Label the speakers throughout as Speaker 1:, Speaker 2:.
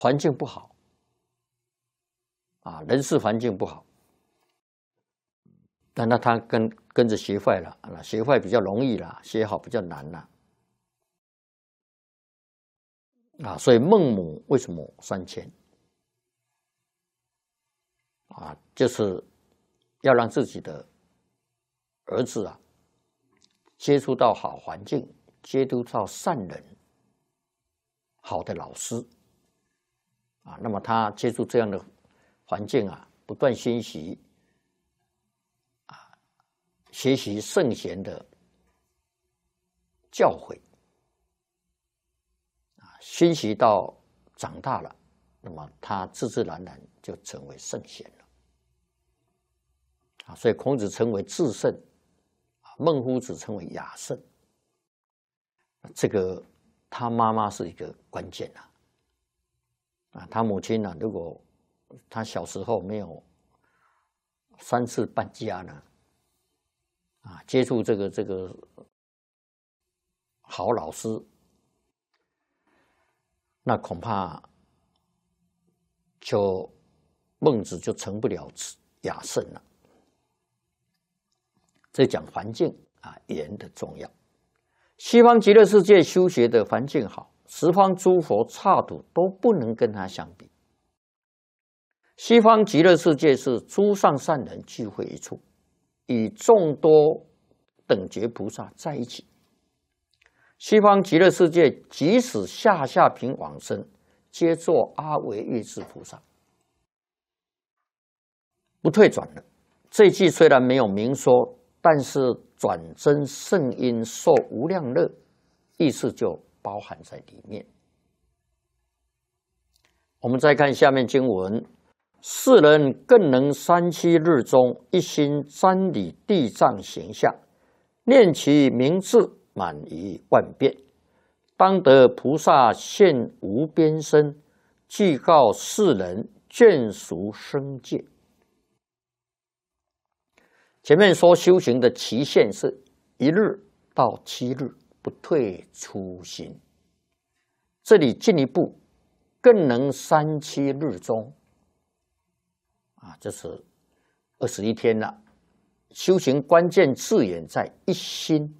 Speaker 1: 环境不好啊，人事环境不好，那他跟着学坏了，学坏比较容易啦，学好比较难啦。所以孟母为什么3000？就是要让自己的儿子接触到好环境，接触到善人、好的老师那么他接触这样的环境不断学习学习圣贤的教诲学习到长大了，那么他自自然然就成为圣贤了所以孔子称为至圣，孟夫子称为雅圣。这个他妈妈是一个关键他母亲如果他小时候没有3次搬家呢接触这个好老师，那恐怕孟子就成不了雅圣了。这讲环境言的重要。西方极乐世界修学的环境好，十方诸佛刹土都不能跟他相比。西方极乐世界是诸上善人聚会一处，与众多等觉菩萨在一起。西方极乐世界即使下品往生，皆作阿惟越致菩萨，不退转了。这一句虽然没有明说，但是转真圣因受无量乐，意思就包含在里面。我们再看下面经文：世人更能37日中，一心瞻礼地藏形象，念其名字满于万遍，当得菩萨现无边身，具告世人眷属生界。前面说修行的期限是1日到7日，不退初心。这里进一步，更能37日中这是21天了。修行关键字眼在一心，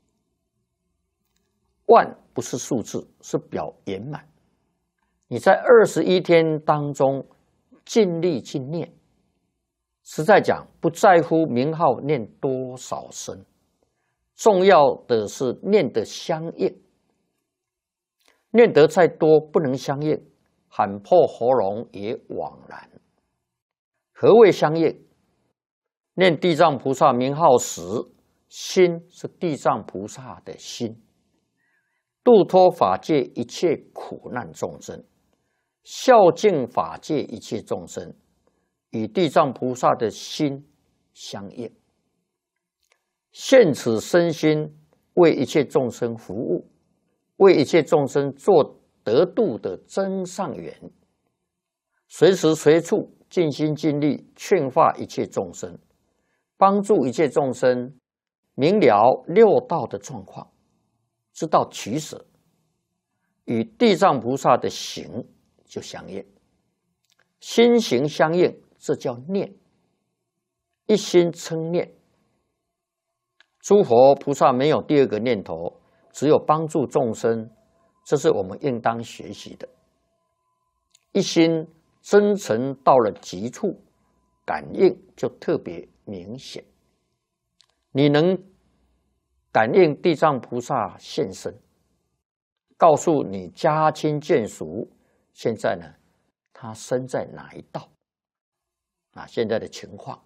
Speaker 1: 万不是数字，是表圆满。你在21天当中尽力去念，实在讲，不在乎名号念多少声，重要的是念得相应。念得再多不能相应，喊破喉咙也枉然。何谓相应？念地藏菩萨名号时，心是地藏菩萨的心，度脱法界一切苦难众生，孝敬法界一切众生，与地藏菩萨的心相应，现此身心为一切众生服务，为一切众生做得度的真上缘，随时随处尽心尽力劝化一切众生，帮助一切众生明了六道的状况，知道取舍，与地藏菩萨的行就相应，心行相应，这叫念，一心称念。诸佛菩萨没有第二个念头，只有帮助众生，这是我们应当学习的。一心真诚到了极处，感应就特别明显。你能感应地藏菩萨现身，告诉你家亲眷属，现在呢，他身在哪一道？现在的情况。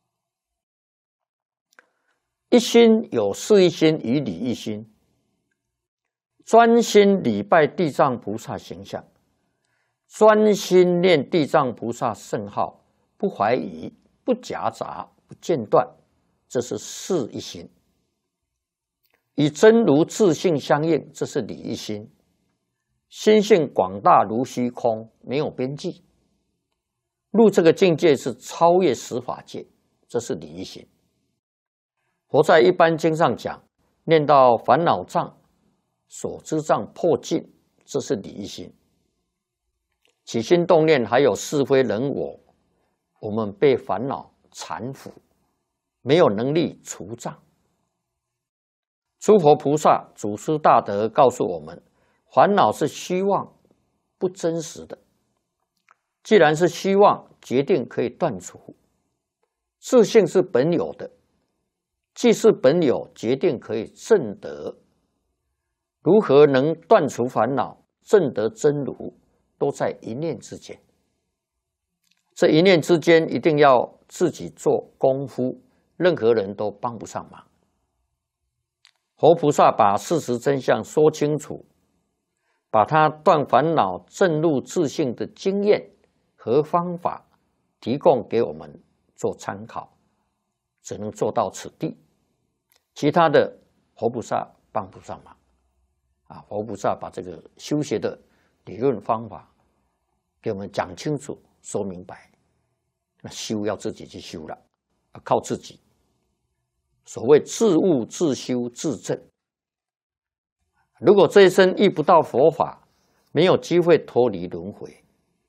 Speaker 1: 一心有事一心与理一心，专心礼拜地藏菩萨形象，专心念地藏菩萨圣号，不怀疑，不夹杂，不间断，这是事一心。与真如自性相应，这是理一心。心性广大如虚空，没有边际，入这个境界是超越十法界，这是理一心。佛在一般经上讲，念到烦恼障、所知障破尽，这是理一心。 起心动念还有是非人我，我们被烦恼缠缚，没有能力除障。诸佛菩萨、祖师大德告诉我们，烦恼是虚妄，不真实的。既然是虚妄，决定可以断除。自性是本有的，既是本有，决定可以证得。如何能断除烦恼、证得真如，都在一念之间。这一念之间，一定要自己做功夫，任何人都帮不上忙。佛菩萨把事实真相说清楚，把他断烦恼、证入自性的经验和方法提供给我们做参考，只能做到此地，其他的佛菩萨帮不上忙。佛菩萨把这个修学的理论方法给我们讲清楚、说明白，那修要自己去修了，靠自己。所谓自悟、自修、自证。如果这一生遇不到佛法，没有机会脱离轮回。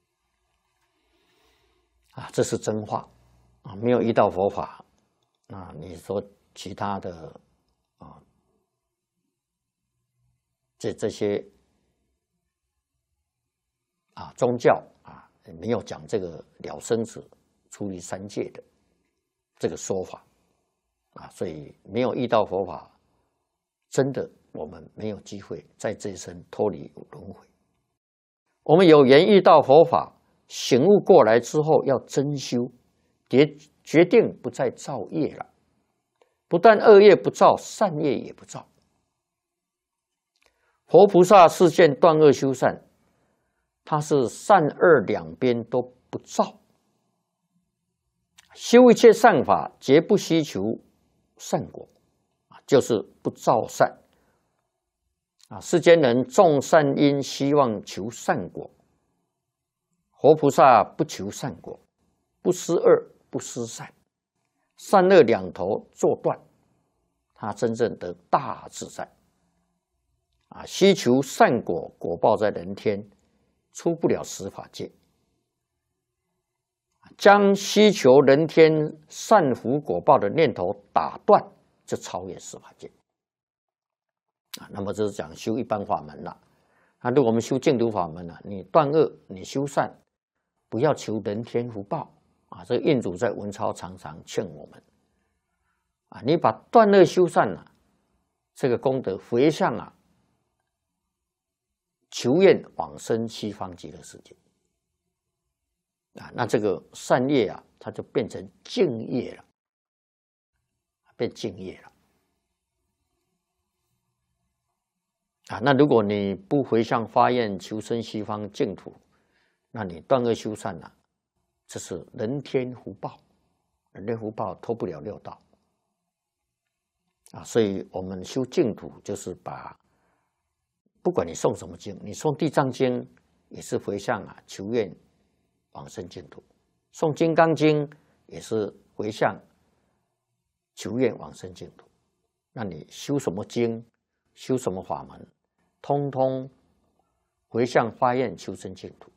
Speaker 1: 这是真话。没有遇到佛法，你说其他的这些宗教没有讲这个了生死、出离三界的这个说法所以没有遇到佛法，真的我们没有机会在这一生脱离轮回。我们有缘遇到佛法，醒悟过来之后要真修，决定不再造业了。不但恶业不造，善业也不造。佛菩萨示现断恶修善，他是善恶两边都不造。修一切善法，绝不希求善果，就是不造善。世间人种善因，希望求善果。佛菩萨不求善果，不施恶，不施善，善恶两头做断，他真正得大自在。希求善果，果报在人天，出不了十法界。将希求人天善福果报的念头打断，就超越十法界。那么这是讲修一般法门了。如果我们修净土法门了，你断恶，你修善，不要求人天福报这个印主在文钞常常劝我们你把断恶修善这个功德回向求愿往生西方极乐世界那这个善业它就变成净业了，变净业了那如果你不回向发愿求生西方净土，那你断恶修善这是人天福报，人天福报脱不了六道所以我们修净土就是把，不管你诵什么经，你诵地藏经也是回向求愿往生净土，诵金刚经也是回向求愿往生净土。那你修什么经，修什么法门，通通回向发愿求生净土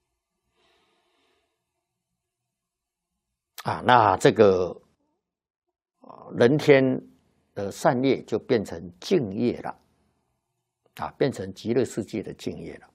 Speaker 1: 那这个人天的善业就变成净业了变成极乐世界的净业了。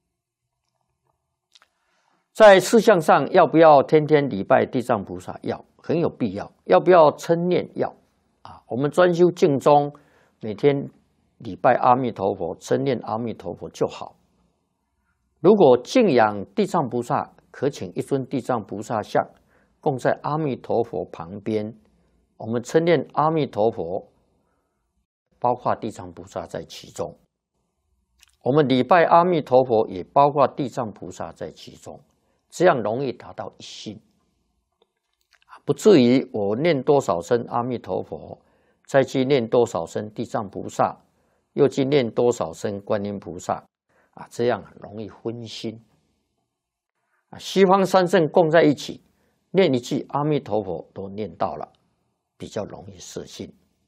Speaker 1: 在事项上，要不要天天礼拜地藏菩萨？要，很有必要。要不要称念？要我们专修净宗，每天礼拜阿弥陀佛，称念阿弥陀佛就好。如果敬仰地藏菩萨，可请一尊地藏菩萨像供在阿弥陀佛旁边，我们称念阿弥陀佛，包括地藏菩萨在其中。我们礼拜阿弥陀佛，也包括地藏菩萨在其中，这样容易达到一心，不至于我念多少声阿弥陀佛，再去念多少声地藏菩萨，又去念多少声观音菩萨这样容易分心西方三圣供在一起，念一句阿弥陀佛都念到了，比较容易摄心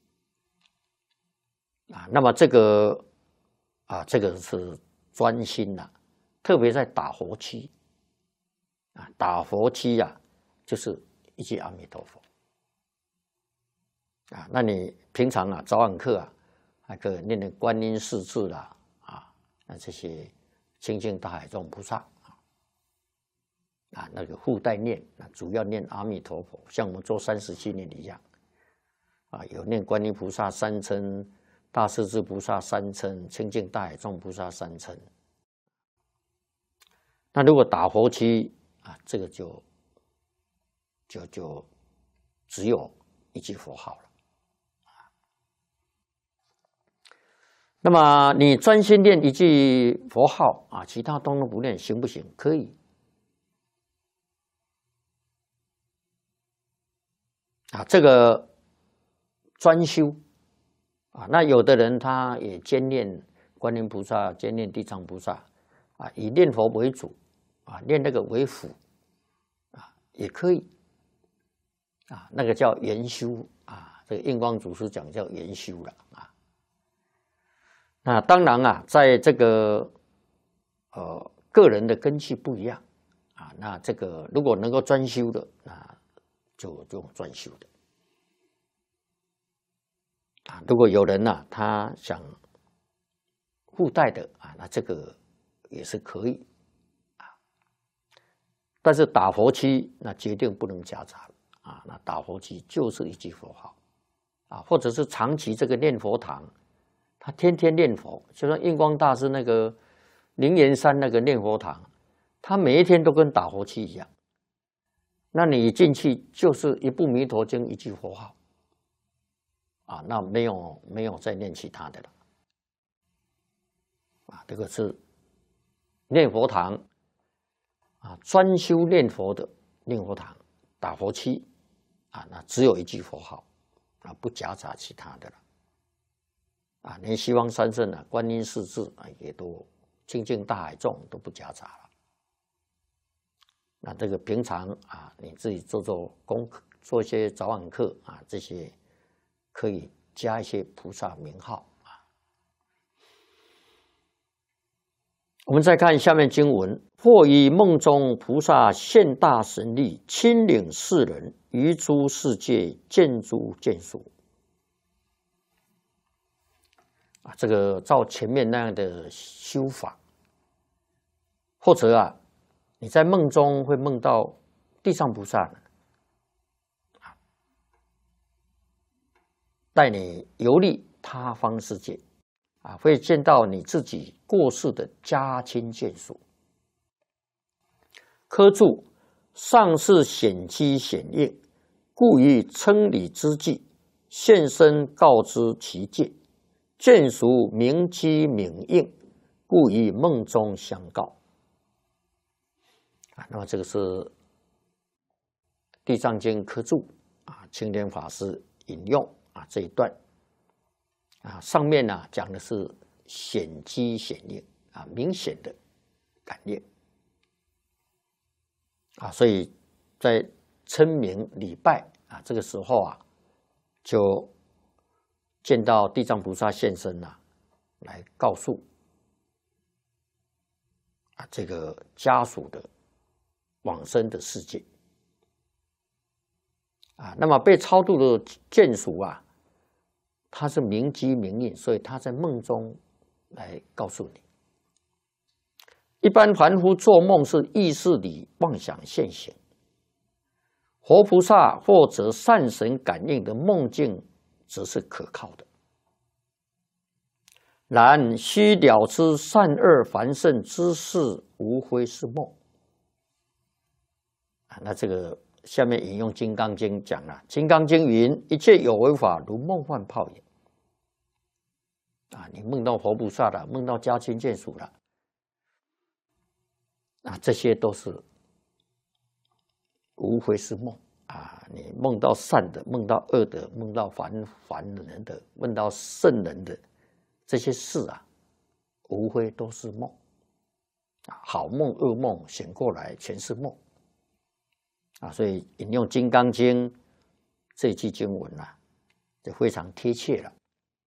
Speaker 1: 那么这个这个是专心特别在打佛七打佛七啊，就是一句阿弥陀佛啊。那你平常啊早晚课啊，还可以念念观音四字啦啊，那这些清净大海众菩萨啊，那个附带念，那主要念阿弥陀佛，像我们做37念一样啊，有念观音菩萨三称，大势至菩萨三称，清净大海众菩萨三称。那如果打佛七啊，这个就只有一句佛号了。那么你专心念一句佛号啊，其他通通不念，行不行？可以。啊，这个专修啊，那有的人他也兼念观音菩萨，兼念地藏菩萨啊，以念佛为主啊，念那个为辅啊，也可以啊，那个叫研修啊，这个印光祖师讲叫研修了啊。那当然啊，在这个个人的根器不一样啊，那这个如果能够专修的，那就专修的啊。如果有人呢，他想附带的啊，那这个也是可以啊。但是打佛七那决定不能夹杂啊，那打佛七就是一句佛号啊，或者是长期这个念佛堂。他天天念佛，就像印光大师那个灵岩山那个念佛堂，他每一天都跟打佛七一样。那你一进去就是一部弥陀经，一句佛号，啊，那没有再念其他的了，啊，这个是念佛堂啊，专修念佛的念佛堂，打佛七啊，那只有一句佛号啊，不夹杂其他的了。啊，连西方三圣啊、观音四字啊，也都清净大海众都不夹杂了。那这个平常啊，你自己做功课，做一些早晚课啊，这些可以加一些菩萨名号啊。我们再看下面经文：或于梦中菩萨现大神力，亲领世人于诸世界见诸见属。啊，这个照前面那样的修法，或者啊，你在梦中会梦到地藏菩萨啊，带你游历他方世界啊，会见到你自己过世的家亲眷属。科注：上是显机显应，故于称礼之际，现身告知其界。眷属明机明应，故于梦中相告。啊，那么这个是《地藏经》科注啊，青莲法师引用啊这一段啊，上面呢讲的是显机显应啊，明显的感应啊，所以在称名礼拜啊这个时候啊，就见到地藏菩萨现身啊，来告诉啊这个家属的往生的世界啊。那么被超度的眷属啊，他是明机明应，所以他在梦中来告诉你。一般凡夫做梦是意识里妄想现行，活菩萨或者善神感应的梦境则是可靠的。然须了知善恶凡圣之事，无非是梦。那这个下面引用《金刚经》讲了，《金刚经》云：一切有为法，如梦幻泡影。啊，你梦到活菩萨了，梦到家亲眷属了，啊，这些都是无非是梦。啊，你梦到善的，梦到恶的，梦到凡人的，梦到圣人的，这些事啊，无非都是梦。啊，好梦恶梦醒过来全是梦。啊，所以引用《金刚经》这句经文啊，就非常贴切了。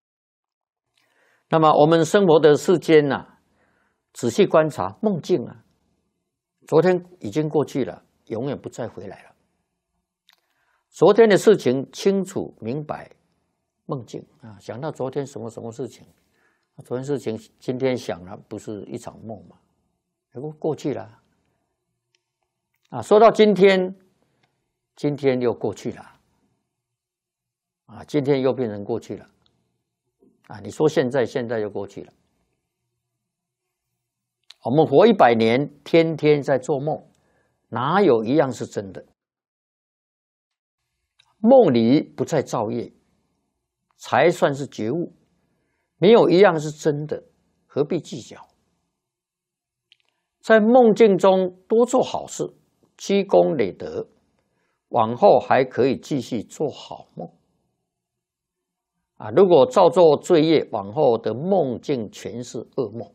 Speaker 1: 那么我们生活的世间呐，仔细观察梦境啊，昨天已经过去了， 永远不再回来了。昨天的事情清楚明白，梦境啊，想到昨天什么什么事情，昨天事情今天想了，不是一场梦嘛？过去了啊。说到今天，今天又过去了啊，今天又变成过去了啊。你说现在，现在又过去了。我们活100年，天天在做梦，哪有一样是真的？梦里不再造业，才算是觉悟。没有一样是真的，何必计较？在梦境中多做好事，积功累德，往后还可以继续做好梦啊！如果照做罪业，往后的梦境全是噩梦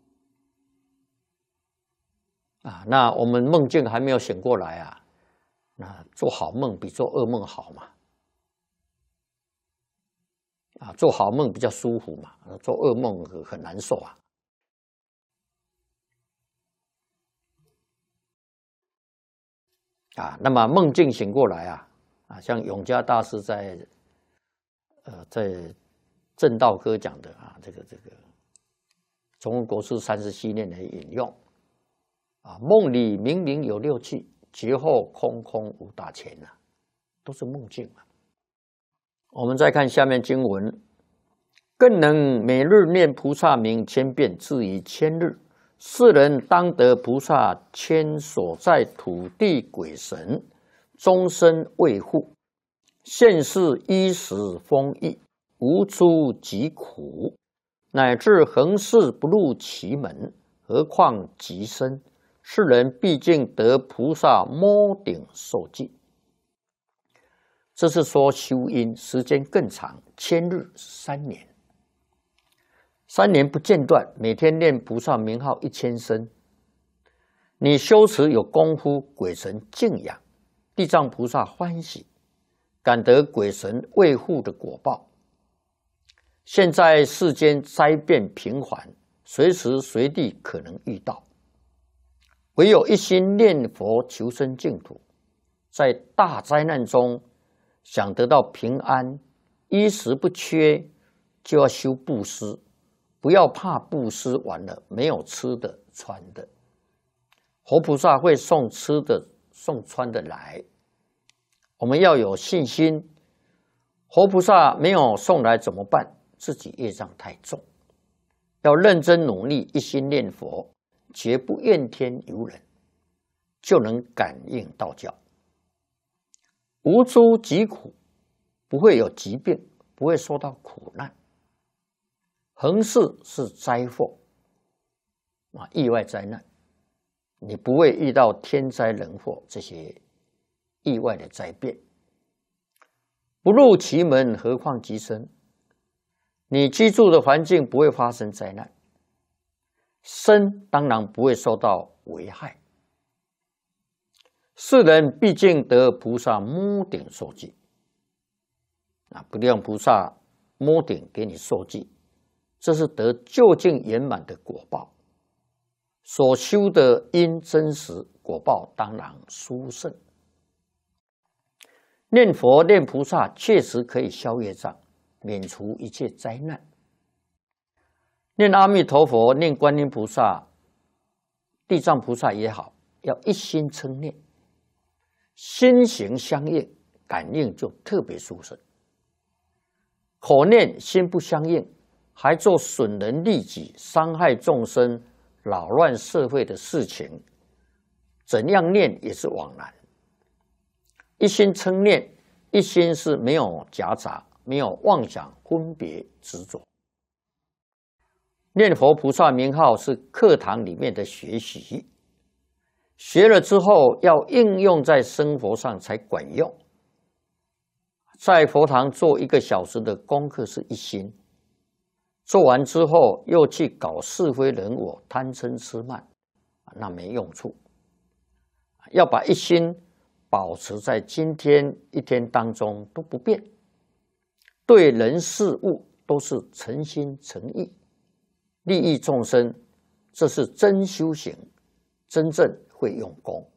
Speaker 1: 啊！那我们梦境还没有醒过来啊，那做好梦比做噩梦好嘛？啊，做好梦比较舒服嘛，做噩梦很难受啊。啊，那么梦境醒过来像永嘉大师在正道歌讲的啊，这个中国国师37念的引用啊，梦里明明有六气，觉后空空无大钱啊，都是梦境啊。我们再看下面经文，更能每日念菩萨名千遍，至于千日，世人当得菩萨千所在土地鬼神，终身卫护，现世衣食丰溢，无诸疾苦，乃至横事不入其门，何况极深？世人毕竟得菩萨摸顶受记。这是说修因时间更长，千日3年，3年不间断，每天念菩萨名号1000声。你修持有功夫，鬼神敬仰，地藏菩萨欢喜，感得鬼神卫护的果报。现在世间灾变频繁，随时随地可能遇到，唯有一心念佛求生净土，在大灾难中想得到平安，衣食不缺，就要修布施，不要怕布施完了没有吃的穿的，活菩萨会送吃的送穿的来，我们要有信心。活菩萨没有送来怎么办？自己业障太重，要认真努力，一心念佛，绝不怨天尤人，就能感应道教。无诸疾苦，不会有疾病，不会受到苦难。横事是灾祸意外灾难，你不会遇到天灾人祸这些意外的灾变。不入其门，何况极深？你居住的环境不会发生灾难，身当然不会受到危害。世人毕竟得菩萨摸顶受记不让菩萨摸顶给你受记，这是得究竟圆满的果报。所修的因真实，果报当然殊胜。念佛念菩萨确实可以消业障，免除一切灾难。念阿弥陀佛，念观音菩萨、地藏菩萨也好，要一心称念，心行相应，感应就特别殊胜。口念心不相应，还做损人利己、伤害众生、扰乱社会的事情，怎样念也是枉然。一心称念，一心是没有夹杂，没有妄想、分别、执着。念佛菩萨名号是课堂里面的学习，学了之后要应用在生活上才管用。在佛堂做1个小时的功课是一心，做完之后又去搞是非人我、贪嗔痴慢，那没用处。要把一心保持在今天一天当中都不变，对人事物都是诚心诚意，利益众生，这是真修行，真正会用功。